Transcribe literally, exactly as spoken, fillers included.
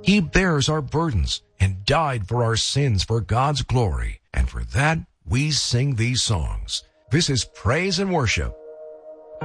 He bears our burdens and died for our sins for God's glory. And for that, we sing these songs. This is Praise and Worship